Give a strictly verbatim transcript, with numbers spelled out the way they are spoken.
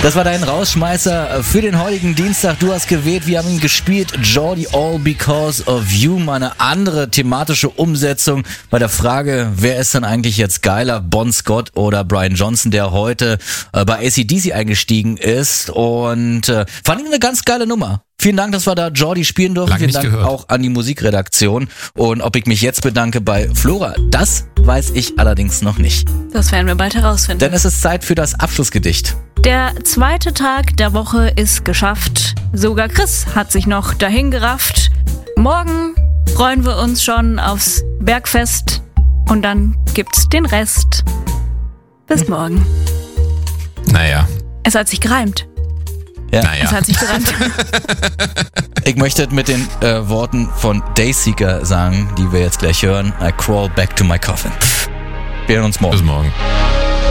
Das war dein Rausschmeißer für den heutigen Dienstag. Du hast gewählt, wir haben ihn gespielt. Geordie, All Because of You. Mal eine andere thematische Umsetzung bei der Frage, wer ist dann eigentlich jetzt geiler, Bon Scott oder Brian Johnson, der heute äh, bei A C D C eingestiegen ist. Und äh, fand ich eine ganz geile Nummer. Vielen Dank, dass wir da Geordie spielen durften. Lange Vielen nicht Dank gehört. auch an die Musikredaktion. Und ob ich mich jetzt bedanke bei Flora, das weiß ich allerdings noch nicht. Das werden wir bald herausfinden. Denn es ist Zeit für das Abschlussgedicht. Der zweite Tag der Woche ist geschafft. Sogar Chris hat sich noch dahin gerafft. Morgen freuen wir uns schon aufs Bergfest. Und dann gibt's den Rest. Bis morgen. Naja. Es hat sich gereimt. Ja. Es Naja. hat sich gereimt. Ich möchte mit den äh, Worten von Dayseeker sagen, die wir jetzt gleich hören. I crawl back to my coffin. Wir hören uns morgen. Bis morgen.